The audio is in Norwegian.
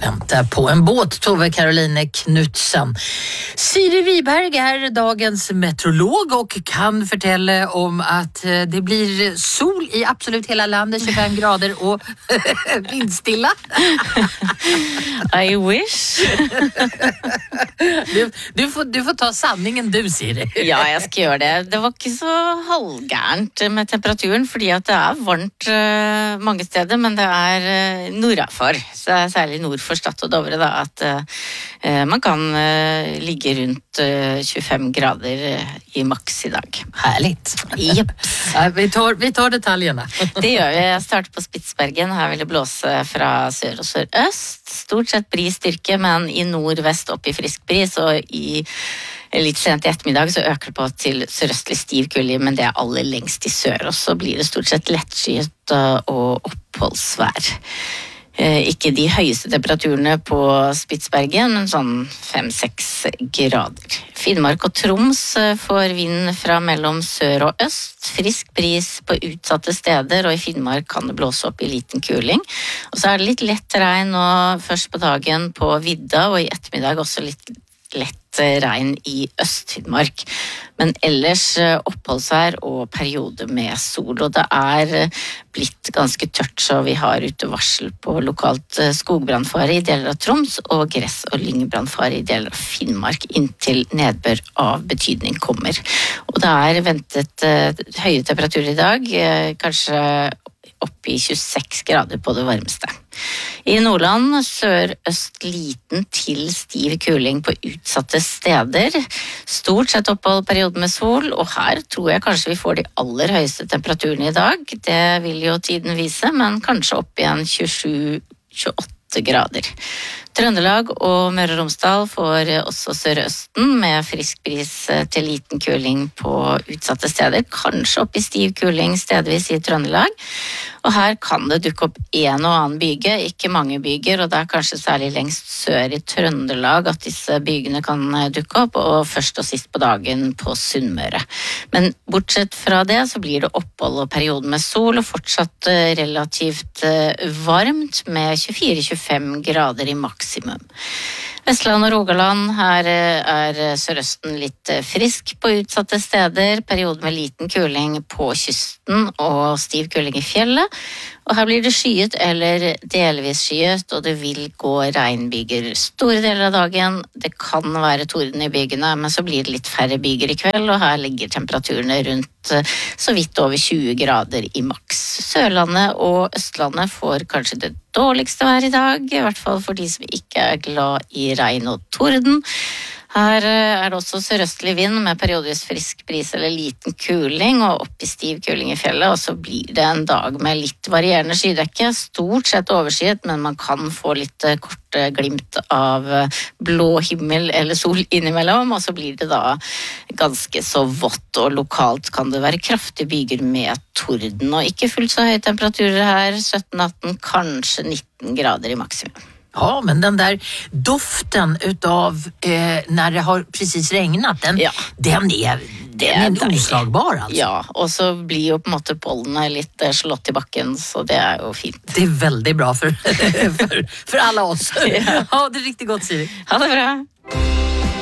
Vänta på en båt, Tove Caroline Knutsen. Siri Wiberg är dagens meteorolog och kan fortelle om att det blir sol i absolut hela landet, 25 grader och vindstilla. I wish. Du får ta sanningen du, Siri. Ja, jeg skal gjøre det. Det var ikke så halvgærent med temperaturen, fordi at det er varmt mange steder, men det er nordafor. Så det er særlig nord for Stad og Dovre da, at man kan ligge rundt 25 grader i maks i dag. Härligt. Yep. Vi tar detaljerna. Det gjør vi. Jeg starter på Spitsbergen. Her vil det blåse fra sør og sørøst. Stort sett bris styrke, men i nordvest opp i frisk bris, og i litt sent i ettermiddag så øker det på til sørøstlig stiv kulde, men det er aller lengst i sør, og så blir det stort sett lettskyet og oppholdsvær. Ikke de høyeste temperaturene på Spitsbergen, men sånn 5-6 grader. Finnmark og Troms får vind fra mellom sør og øst, frisk bris på utsatte steder, og i Finnmark kan det blåse opp i liten kuling. Og så er det litt lett regn nå først på dagen på vidda, og i ettermiddag også litt lett regn i Øst-Finnmark. Men ellers oppholdsvær og periode med sol, og det er blitt ganske tørt, så vi har ute varsel på lokalt skogbrannfare i deler av Troms og gress- og lyngbrannfare i deler av Finnmark inntil nedbør av betydning kommer. Og det er ventet høye temperaturer i dag, kanskje opp i 26 grader på det varmeste. I Nordland sør-øst liten til stiv kuling på utsatte steder. Stort sett oppholdsperiode med sol, og her tror jeg kanskje vi får de aller høyeste temperaturene i dag. Det vil jo tiden vise, men kanskje opp igjen 27-28 grader. Trøndelag og Møre og Romsdal får også sørøsten med frisk bris til liten kuling på utsatte steder, kanskje opp i stiv kuling stedvis i Trøndelag. Og her kan det dukke opp en og annen byge, ikke mange byger, og det er kanskje særlig lengst sør i Trøndelag at disse bygene kan dukke opp, og først og sist på dagen på Sunnmøre. Men bortsett fra det så blir det opphold og perioden med sol, og fortsatt relativt varmt med 24-25 grader i maksimum. Vestland og Rogaland, her er sørøsten litt frisk på utsatte steder, periode med liten kuling på kysten og stiv kuling i fjellet, og her blir det skyet eller delvis skyet, og det vil gå regnbyger store deler av dagen. Det kan være torden i bygene, men så blir det litt færre byger i kveld, og her ligger temperaturene rundt så vidt over 20 grader i maks. Sørlandet og Østlandet får kanskje det dårligste vær i dag, i hvert fall for de som ikke er glad i regn og torden. Her er det også sørøstlig vind med periodisk frisk bris eller liten kuling, og opp i stiv kuling i fjellet, og så blir det en dag med litt varierende skydekke, stort sett overskyet, men man kan få litt korte glimt av blå himmel eller sol innimellom, og så blir det da ganske så vått, og lokalt kan det være kraftige byger med torden, og ikke fullt så høye temperaturer her, 17-18, kanskje 19 grader i maksimum. Ja, men den där doften utav när det har precis regnat, den är oslagbar alltså. Ja, og så blir jo på en måte pollene litt slått i bakken, så det er jo fint. Det är väldigt bra för alla oss. Ja. Ha det riktigt gott, Siri. Ha det bra.